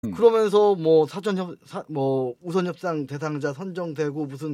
그러면서 뭐 뭐 우선 협상 대상자 선정되고 무슨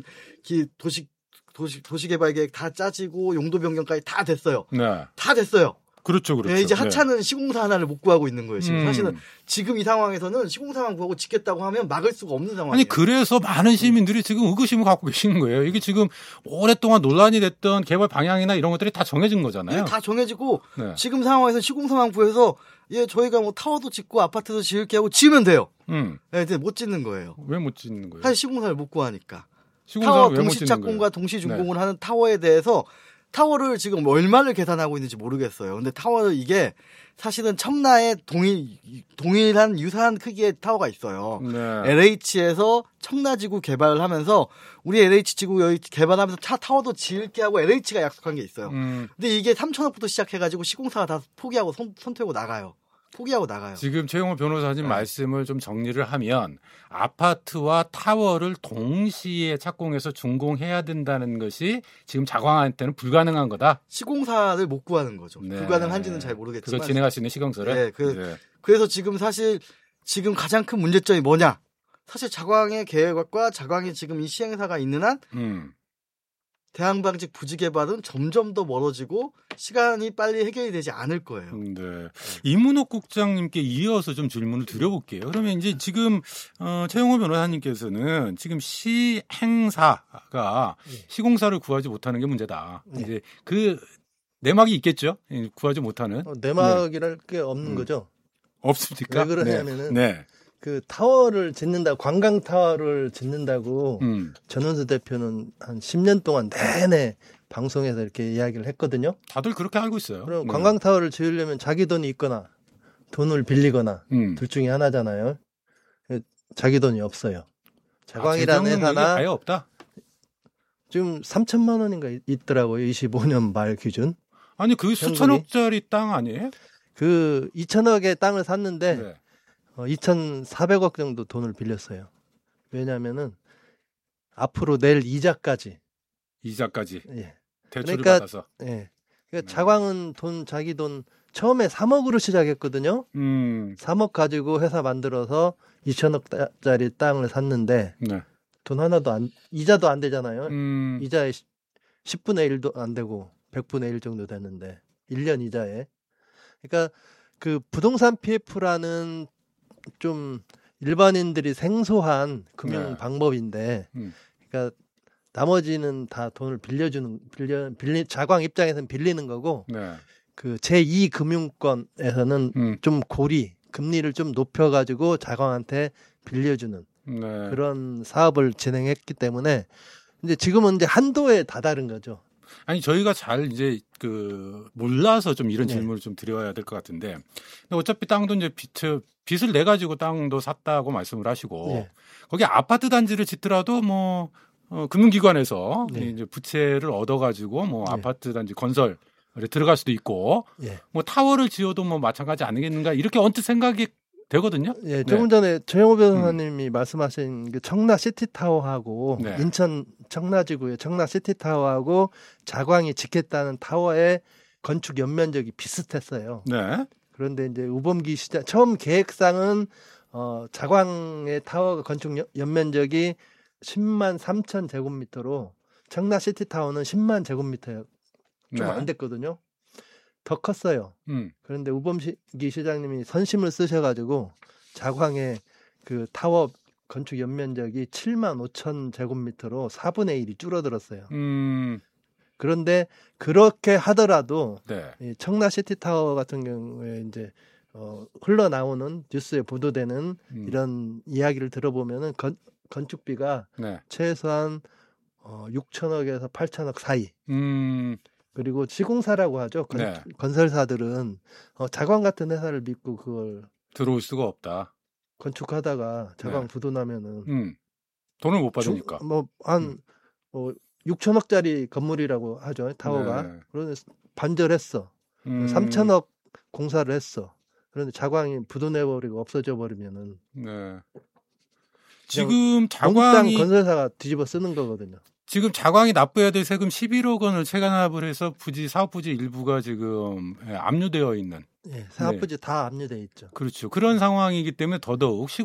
도시개발계획 다 짜지고 용도 변경까지 다 됐어요. 네. 다 됐어요. 그렇죠. 네, 이제 하차는 시공사 하나를 못 구하고 있는 거예요. 지금 사실은 지금 이 상황에서는 시공사만 구하고 짓겠다고 하면 막을 수가 없는 상황이에요. 아니 그래서 많은 시민들이 지금 의구심을 갖고 계시는 거예요. 이게 지금 오랫동안 논란이 됐던 개발 방향이나 이런 것들이 다 정해진 거잖아요. 네, 다 정해지고 지금 상황에서 시공사만 구해서 저희가 뭐 타워도 짓고 아파트도 지을게 하고 지으면 돼요. 네, 근데 못 짓는 거예요. 왜 못 짓는 거예요? 사실 시공사를 못 구하니까. 타워 동시 착공과 동시 준공을 하는 타워에 대해서 타워를 지금 얼마를 계산하고 있는지 모르겠어요. 근데 타워는 이게 사실은 첨나에 동일한 유사한 크기의 타워가 있어요. 네. LH에서 첨나지구 개발을 하면서 우리 LH지구 여기 개발하면서 타워도 지을게 하고 LH가 약속한 게 있어요. 근데 이게 3천억부터 시작해가지고 시공사가 다 포기하고 손 떼고 나가요. 지금 최영호 변호사님 말씀을 좀 정리를 하면 아파트와 타워를 동시에 착공해서 준공해야 된다는 것이 지금 자광한테는 불가능한 거다. 시공사를 못 구하는 거죠. 네. 불가능한지는 잘 모르겠지만. 그걸 진행할 수 있는 시공사를. 네. 그래서 지금 사실 가장 큰 문제점이 뭐냐? 사실 자광의 계획과 자광이 지금 이 시행사가 있는 한 대항방직 부지 개발은 점점 더 멀어지고 시간이 빨리 해결이 되지 않을 거예요. 네. 이문옥 국장님께 이어서 좀 질문을 드려볼게요. 그러면 이제 지금 최영호 변호사님께서는 지금 시행사가 시공사를 구하지 못하는 게 문제다. 이제 그 내막이 있겠죠. 구하지 못하는. 내막이랄 게 없는 거죠. 없습니까? 왜 그러냐면은. 그 타워를 짓는다고 관광 타워를 짓는다고 전원수 대표는 한 10년 동안 내내 방송에서 이렇게 이야기를 했거든요. 다들 그렇게 알고 있어요. 그럼 관광 타워를 지으려면 자기 돈이 있거나 돈을 빌리거나 둘 중에 하나잖아요. 자기 돈이 없어요. 자광이라는 회사나 아예 없다. 지금 3천만 원인가 있더라고요. 25년 말 기준. 아니 그 수천억짜리 땅 아니에요? 그 2천억의 땅을 샀는데 2,400억 정도 돈을 빌렸어요. 왜냐하면은 앞으로 낼 이자까지. 예. 대출을 받아서. 예. 그러니까 자광은 자기 돈 처음에 3억으로 시작했거든요. 3억 가지고 회사 만들어서 2천억짜리 땅을 샀는데 돈 하나도 이자도 안 되잖아요. 이자에 10분의 1도 안 되고 100분의 1 정도 됐는데 1년 이자에. 그러니까 그 부동산 PF라는 좀 일반인들이 생소한 금융 방법인데, 그러니까 나머지는 다 돈을 자광 입장에서는 빌리는 거고, 그 제2 금융권에서는 좀 금리를 좀 높여가지고 자광한테 빌려주는 그런 사업을 진행했기 때문에 이제 지금은 이제 한도에 다다른 거죠. 아니 저희가 잘 이제 몰라서 좀 이런 질문을 좀 드려야 될 것 같은데, 근데 어차피 땅도 이제 빚을 내 가지고 땅도 샀다고 말씀을 하시고 거기 아파트 단지를 짓더라도 뭐 금융기관에서 이제 부채를 얻어 가지고 뭐 아파트 단지 건설에 들어갈 수도 있고 뭐 타워를 지어도 뭐 마찬가지 아니겠는가 이렇게 언뜻 생각이 되거든요. 예, 조금 전에 최영호 변호사님이 말씀하신 그 청라 시티타워하고 인천 청라지구의 청라 시티타워하고 자광이 짓겠다는 타워의 건축 연면적이 비슷했어요. 그런데 이제 우범기 시장 처음 계획상은 자광의 타워 건축 연면적이 10만 3천 제곱미터로 청라 시티타워는 10만 제곱미터 좀 안 됐거든요. 더 컸어요. 그런데 우범기 시장님이 선심을 쓰셔가지고 자광의 그 타워 건축 연면적이 7만 5천 제곱미터로 4분의 1이 줄어들었어요. 그런데 그렇게 하더라도 이 청라 시티타워 같은 경우에 이제 흘러나오는 뉴스에 보도되는 이런 이야기를 들어보면은 건축비가 최소한 6천억에서 8천억 사이. 그리고 시공사라고 하죠. 건설사들은 자광 같은 회사를 믿고 그걸 들어올 수가 없다. 건축하다가 자광 부도나면은 돈을 못 받으니까. 한 6천억짜리 건물이라고 하죠. 타워가. 그런데 반절했어. 3천억 공사를 했어. 그런데 자광이 부도내버리고 없어져 버리면은 지금 자광이 건설사가 뒤집어 쓰는 거거든요. 지금 자광이 납부해야 될 세금 11억 원을 체납을 해서 부지 사업부지 일부가 지금 압류되어 있는. 예, 사업부지 다 압류돼 있죠. 그렇죠. 그런 상황이기 때문에 더더욱